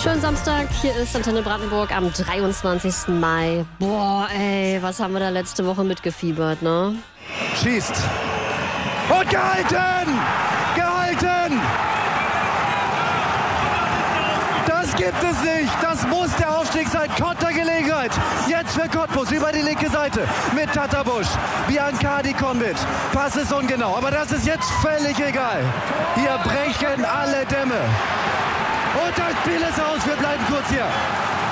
Schönen Samstag, hier ist Antenne Brandenburg am 23. Mai. Boah, ey, was haben wir da letzte Woche mitgefiebert, ne? Schießt. Und gehalten! Gehalten! Das gibt es nicht. Das muss der Aufstieg sein. Kontergelegenheit. Jetzt für Cottbus über die linke Seite. Mit Tattabusch. Biancardi kommt mit. Pass ist ungenau. Aber das ist jetzt völlig egal. Hier brechen alle Dämme. Und das Spiel ist aus. Wir bleiben kurz hier.